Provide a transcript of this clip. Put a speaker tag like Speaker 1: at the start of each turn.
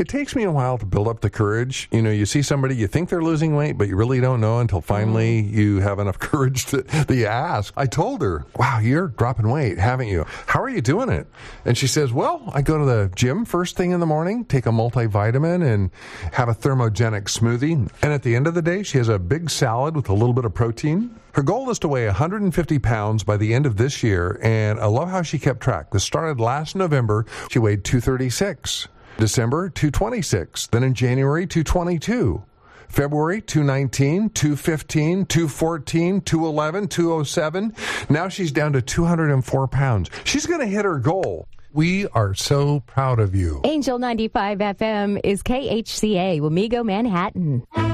Speaker 1: It takes me a while to build up the courage. You know, you see somebody, you think they're losing weight, but you really don't know until finally you have enough courage that you ask. I told her, wow, you're dropping weight, haven't you? How are you doing it? And she says, well, I go to the gym first thing in the morning, take a multivitamin, and have a thermogenic smoothie. And at the end of the day, she has a big salad with a little bit of protein. Her goal is to weigh 150 pounds by the end of this year, and I love how she kept track. This started last November. She weighed 236. December, 226. Then in January, 222. February, 219, 215, 214, 211, 207. Now she's down to 204 pounds. She's going to hit her goal. We are so proud of you.
Speaker 2: Angel 95 FM is KHCA, Wamego, Manhattan.